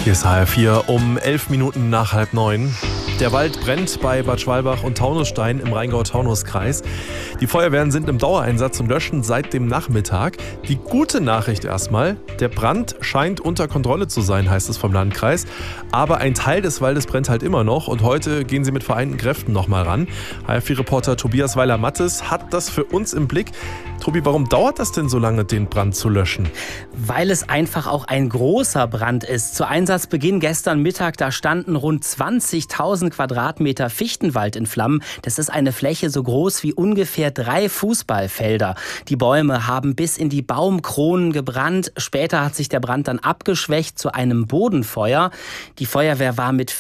Hier ist HR4 um 11 Minuten nach 8:30. Der Wald brennt bei Bad Schwalbach und Taunusstein im Rheingau-Taunus-Kreis. Die Feuerwehren sind im Dauereinsatz und löschen seit dem Nachmittag. Die gute Nachricht erstmal, der Brand scheint unter Kontrolle zu sein, heißt es vom Landkreis. Aber ein Teil des Waldes brennt halt immer noch und heute gehen sie mit vereinten Kräften nochmal ran. HR4-Reporter Tobias Weiler-Mattes hat das für uns im Blick. Tobi, warum dauert das denn so lange, den Brand zu löschen? Weil es einfach auch ein großer Brand ist. Zu Einsatzbeginn gestern Mittag, da standen rund 20.000 Quadratmeter Fichtenwald in Flammen. Das ist eine Fläche so groß wie ungefähr 3 Fußballfelder. Die Bäume haben bis in die Baumkronen gebrannt. Später hat sich der Brand dann abgeschwächt zu einem Bodenfeuer. Die Feuerwehr war mit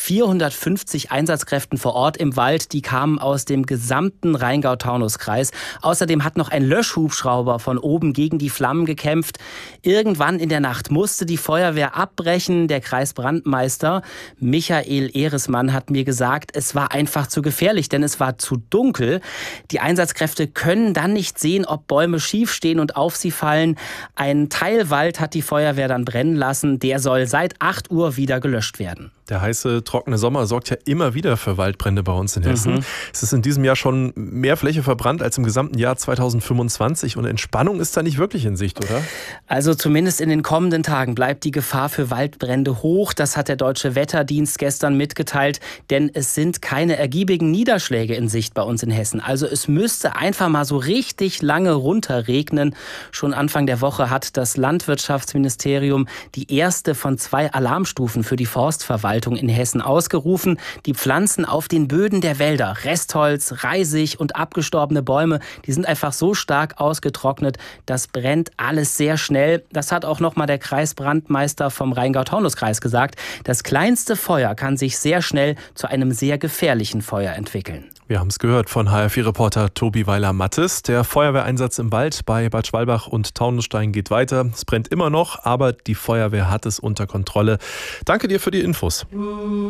450 Einsatzkräften vor Ort im Wald. Die kamen aus dem gesamten Rheingau-Taunus-Kreis. Außerdem hat noch ein Löschhubschrauber von oben gegen die Flammen gekämpft. Irgendwann in der Nacht musste die Feuerwehr abbrechen. Der Kreisbrandmeister Michael Ehresmann hat mir gesagt, es war einfach zu gefährlich, denn es war zu dunkel. Die Einsatzkräfte können dann nicht sehen, ob Bäume schief stehen und auf sie fallen. Ein Teil Wald hat die Feuerwehr dann brennen lassen. Der soll seit 8 Uhr wieder gelöscht werden. Der heiße, trockene Sommer sorgt ja immer wieder für Waldbrände bei uns in Hessen. Es ist in diesem Jahr schon mehr Fläche verbrannt als im gesamten Jahr 2025 und Entspannung ist da nicht wirklich in Sicht, oder? Also zumindest in den kommenden Tagen bleibt die Gefahr für Waldbrände hoch. Das hat der Deutsche Wetterdienst gestern mitgeteilt, denn es sind keine ergiebigen Niederschläge in Sicht bei uns in Hessen. Also es müsste einfach mal so richtig lange runterregnen. Schon Anfang der Woche hat das Landwirtschaftsministerium die erste von 2 Alarmstufen für die Forstverwaltung in Hessen ausgerufen. Die Pflanzen auf den Böden der Wälder, Restholz, Reisig und abgestorbene Bäume, die sind einfach so stark ausgetrocknet, das brennt alles sehr schnell. Das hat auch nochmal der Kreisbrandmeister vom Rheingau-Taunus-Kreis gesagt. Das kleinste Feuer kann sich sehr schnell zu einem sehr gefährlichen Feuer entwickeln. Wir haben es gehört von HR4-Reporter Tobi Weiler-Mattes. Der Feuerwehreinsatz im Wald bei Bad Schwalbach und Taunusstein geht weiter. Es brennt immer noch, aber die Feuerwehr hat es unter Kontrolle. Danke dir für die Infos.